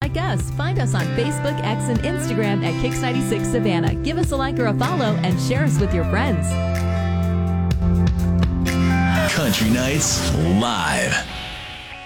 like us. Find us on Facebook, X, and Instagram at Kix96 Savannah. Give us a like or a follow and share us with your friends. Country Nights Live.